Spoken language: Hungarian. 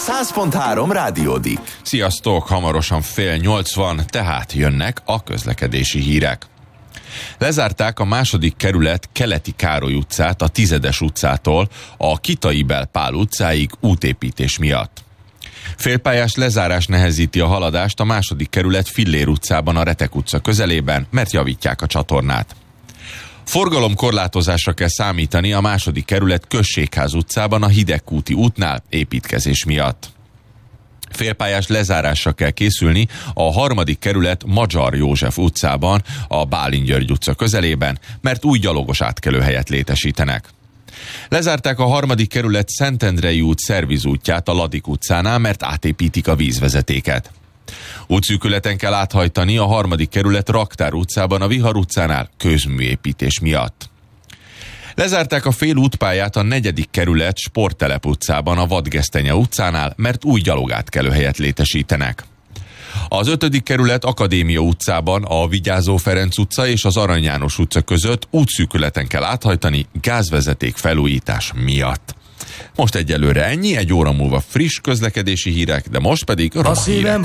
100.3 Rádiódik. Sziasztok, hamarosan 7:30, tehát jönnek a közlekedési hírek. Lezárták a második kerület Keleti Károly utcát a Tizedes utcától a Kitai-Bel Pál utcáig útépítés miatt. Félpályás lezárás nehezíti a haladást a második kerület Fillér utcában a Retek utca közelében, mert javítják a csatornát. Forgalomkorlátozásra kell számítani a második kerület Községház utcában a Hidegkúti útnál építkezés miatt. Félpályás lezárásra kell készülni a harmadik kerület Magyar József utcában a Bálint György utca közelében, mert új gyalogos átkelőhelyet létesítenek. Lezárták a harmadik kerület Szentendrei út szervizútját a Ladik utcánál, mert átépítik a vízvezetéket. Útszűkületen kell áthajtani a harmadik kerület Raktár utcában a Vihar utcánál közműépítés miatt. Lezárták a fél útpályát a negyedik kerület Sporttelep utcában a Vadgesztenye utcánál, mert új gyalogátkelőhelyet létesítenek. Az 5. kerület Akadémia utcában a Vigyázó Ferenc utca és az Arany János utca között útszűkületen kell áthajtani gázvezeték felújítás miatt. Most egyelőre ennyi, egy óra múlva friss közlekedési hírek, de most pedig roma hírek.